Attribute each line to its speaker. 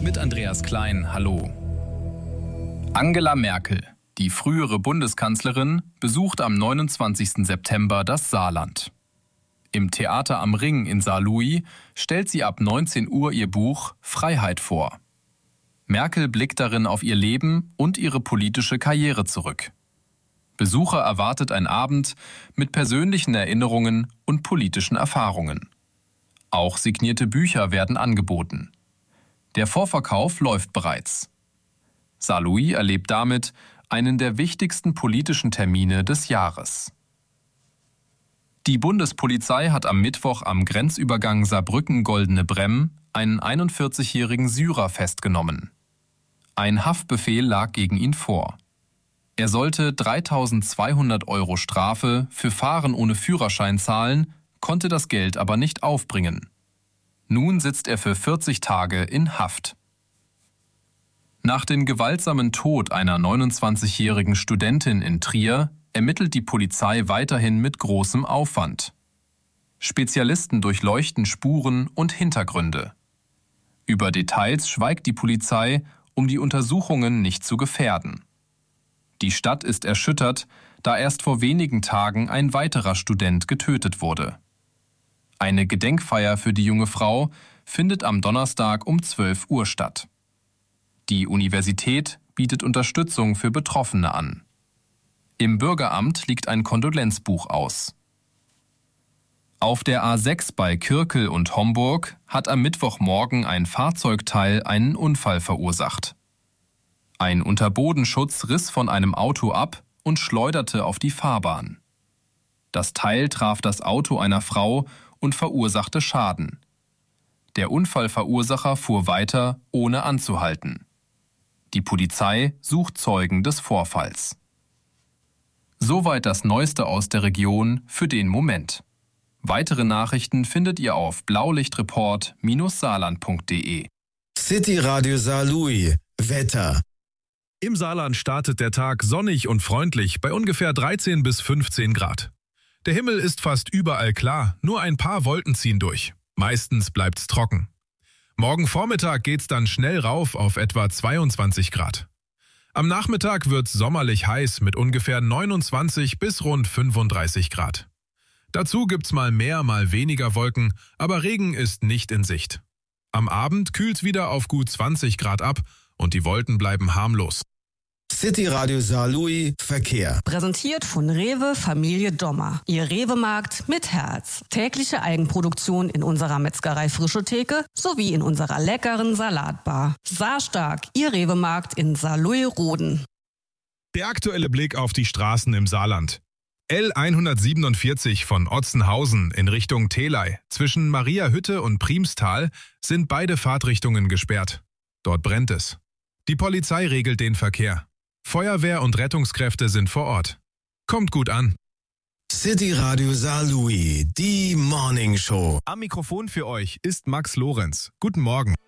Speaker 1: mit Andreas Klein. Hallo. Angela Merkel, die frühere Bundeskanzlerin, besucht am 29. September das Saarland. Im Theater am Ring in Saarlouis stellt sie ab 19 Uhr ihr Buch Freiheit vor. Merkel blickt darin auf ihr Leben und ihre politische Karriere zurück. Besucher erwartet ein Abend mit persönlichen Erinnerungen und politischen Erfahrungen. Auch signierte Bücher werden angeboten. Der Vorverkauf läuft bereits. Saarlouis erlebt damit einen der wichtigsten politischen Termine des Jahres. Die Bundespolizei hat am Mittwoch am Grenzübergang Saarbrücken-Goldene Bremm einen 41-jährigen Syrer festgenommen. Ein Haftbefehl lag gegen ihn vor. Er sollte 3.200 € Strafe für Fahren ohne Führerschein zahlen, konnte das Geld aber nicht aufbringen. Nun sitzt er für 40 Tage in Haft. Nach dem gewaltsamen Tod einer 29-jährigen Studentin in Trier ermittelt die Polizei weiterhin mit großem Aufwand. Spezialisten durchleuchten Spuren und Hintergründe. Über Details schweigt die Polizei, um die Untersuchungen nicht zu gefährden. Die Stadt ist erschüttert, da erst vor wenigen Tagen ein weiterer Student getötet wurde. Eine Gedenkfeier für die junge Frau findet am Donnerstag um 12 Uhr statt. Die Universität bietet Unterstützung für Betroffene an. Im Bürgeramt liegt ein Kondolenzbuch aus. Auf der A6 bei Kirkel und Homburg hat am Mittwochmorgen ein Fahrzeugteil einen Unfall verursacht. Ein Unterbodenschutz riss von einem Auto ab und schleuderte auf die Fahrbahn. Das Teil traf das Auto einer Frau und verursachte Schaden. Der Unfallverursacher fuhr weiter, ohne anzuhalten. Die Polizei sucht Zeugen des Vorfalls. Soweit das Neueste aus der Region für den Moment. Weitere Nachrichten findet ihr auf blaulichtreport-saarland.de.
Speaker 2: City Radio Saarlouis. Wetter.
Speaker 3: Im Saarland startet der Tag sonnig und freundlich bei ungefähr 13 bis 15 Grad. Der Himmel ist fast überall klar, nur ein paar Wolken ziehen durch. Meistens bleibt's trocken. Morgen Vormittag geht's dann schnell rauf auf etwa 22 Grad. Am Nachmittag wird's sommerlich heiß mit ungefähr 29 bis rund 35 Grad. Dazu gibt's mal mehr, mal weniger Wolken, aber Regen ist nicht in Sicht. Am Abend kühlt's wieder auf gut 20 Grad ab und die Wolken bleiben harmlos.
Speaker 2: City Radio Saarlouis Verkehr.
Speaker 4: Präsentiert von Rewe Familie Dommer. Ihr Rewe-Markt mit Herz. Tägliche Eigenproduktion in unserer Metzgerei Frische Theke sowie in unserer leckeren Salatbar. Saarstark, Ihr Rewe-Markt in Saarlouis-Roden.
Speaker 3: Der aktuelle Blick auf die Straßen im Saarland. L147 von Otzenhausen in Richtung Theley zwischen Mariahütte und Priemstal sind beide Fahrtrichtungen gesperrt. Dort brennt es. Die Polizei regelt den Verkehr. Feuerwehr und Rettungskräfte sind vor Ort. Kommt gut an.
Speaker 2: City Radio Saarlouis, die Morning Show.
Speaker 3: Am Mikrofon für euch ist Max Lorenz. Guten Morgen.